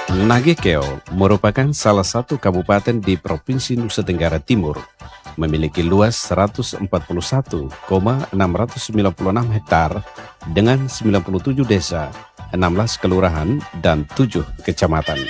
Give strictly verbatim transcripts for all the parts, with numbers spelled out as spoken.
Nagekeo merupakan salah satu kabupaten di Provinsi Nusa Tenggara Timur, memiliki luas seratus empat puluh satu koma enam sembilan enam hektar dengan sembilan puluh tujuh desa, enam belas kelurahan, dan tujuh kecamatan.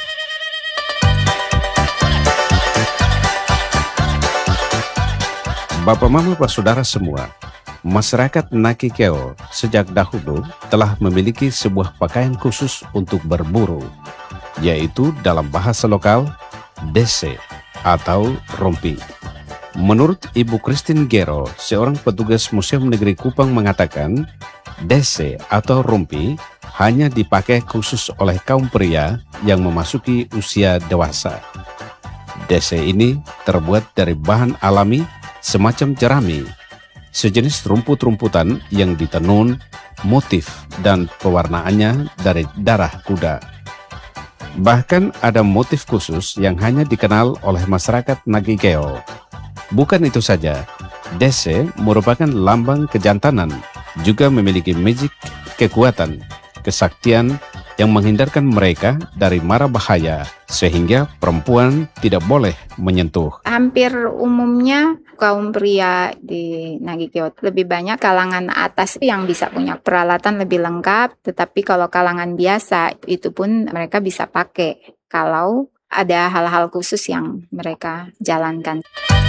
Bapak Mama Pak Saudara semua, masyarakat Nagekeo sejak dahulu telah memiliki sebuah pakaian khusus untuk berburu, yaitu dalam bahasa lokal dese atau rompi. Menurut Ibu Christine Gero, seorang petugas Museum Negeri Kupang mengatakan, dese atau rompi hanya dipakai khusus oleh kaum pria yang memasuki usia dewasa. Dese ini terbuat dari bahan alami semacam jerami, sejenis rumput-rumputan yang ditenun, motif dan pewarnaannya dari darah kuda. Bahkan ada motif khusus yang hanya dikenal oleh masyarakat Nagekeo. Bukan itu saja, dese merupakan lambang kejantanan, juga memiliki magic, kekuatan, kesaktian yang menghindarkan mereka dari mara bahaya, sehingga perempuan tidak boleh menyentuh. Hampir umumnya kaum pria di Nagekeo lebih banyak kalangan atas yang bisa punya peralatan lebih lengkap, tetapi kalau kalangan biasa itu pun mereka bisa pakai kalau ada hal-hal khusus yang mereka jalankan.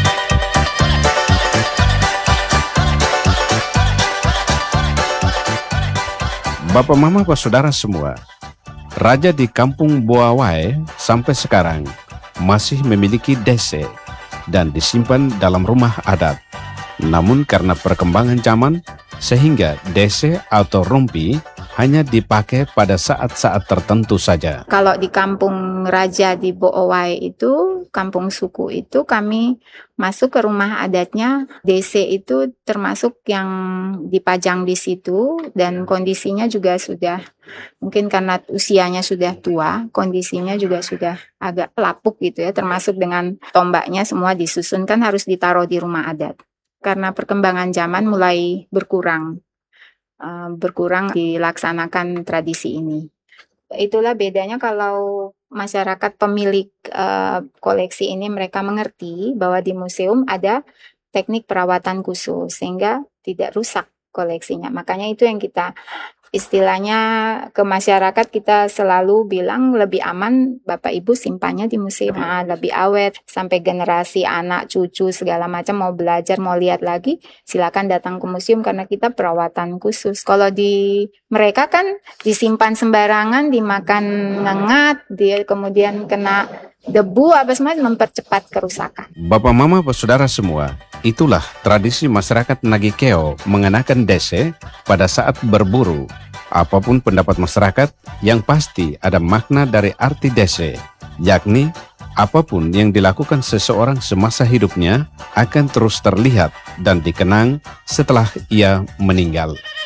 Bapak Mama Pak Saudara semua, Raja di Kampung Boawai sampai sekarang masih memiliki dese dan disimpan dalam rumah adat. Namun karena perkembangan zaman, sehingga dese atau rompi hanya dipakai pada saat-saat tertentu saja. Kalau di Kampung Raja di Boawai itu, kampung suku itu, kami masuk ke rumah adatnya, dese itu termasuk yang dipajang di situ, dan kondisinya juga sudah, mungkin karena usianya sudah tua, kondisinya juga sudah agak lapuk gitu ya, termasuk dengan tombaknya semua disusun, kan harus ditaruh di rumah adat. Karena perkembangan zaman mulai berkurang, uh, berkurang dilaksanakan tradisi ini. Itulah bedanya kalau masyarakat pemilik uh, koleksi ini, mereka mengerti bahwa di museum ada teknik perawatan khusus sehingga tidak rusak koleksinya. Makanya itu yang kita istilahnya ke masyarakat, kita selalu bilang lebih aman Bapak Ibu simpannya di museum, nah, lebih awet sampai generasi anak cucu segala macam mau belajar mau lihat lagi silakan datang ke museum karena kita perawatan khusus. Kalau di mereka kan disimpan sembarangan, dimakan ngengat, dia kemudian kena debu apa semua, mempercepat kerusakan. Bapak Mama Pak Saudara semua, itulah tradisi masyarakat Nagekeo mengenakan dese pada saat berburu. Apapun pendapat masyarakat, yang pasti ada makna dari arti dese, yakni apapun yang dilakukan seseorang semasa hidupnya akan terus terlihat dan dikenang setelah ia meninggal.